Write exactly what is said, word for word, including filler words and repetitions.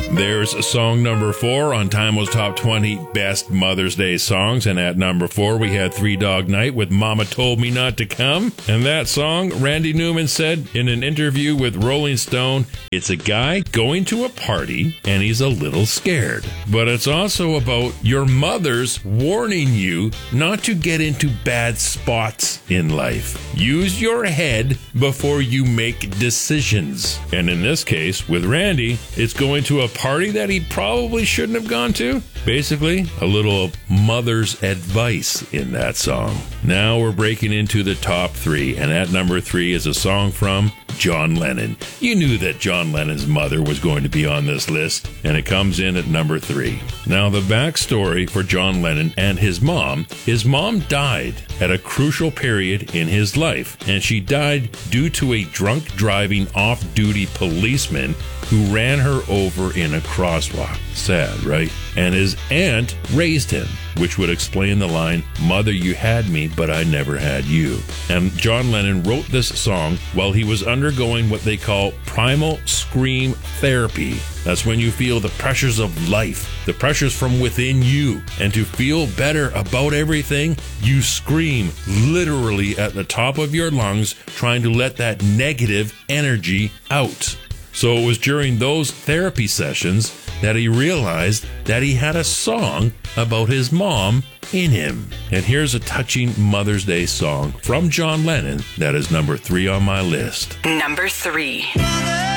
There's song number four on Time's Top twenty Best Mother's Day Songs. And at number four, we had Three Dog Night with Mama Told Me Not to Come. And that song, Randy Newman said in an interview with Rolling Stone, it's a guy going to a party and he's a little scared. But it's also about your mother's warning you not to get into bad spots in life. Use your head before you make decisions. And in this case, with Randy, it's going to a party that he probably shouldn't have gone to. Basically, a little mother's advice in that song. Now we're breaking into the top three, and at number three is a song from John Lennon. You knew that John Lennon's mother was going to be on this list, and it comes in at number three. Now, the backstory for John Lennon and his mom, his mom died at a crucial period in his life, and she died due to a drunk driving off-duty policeman who ran her over in a crosswalk. Sad, right? And his aunt raised him, which would explain the line, "Mother, you had me, but I never had you." And John Lennon wrote this song while he was undergoing what they call primal scream therapy. That's when you feel the pressures of life, the pressures from within you. And to feel better about everything, you scream literally at the top of your lungs, trying to let that negative energy out. So it was during those therapy sessions that he realized that he had a song about his mom in him. And here's a touching Mother's Day song from John Lennon that is number three on my list. Number three.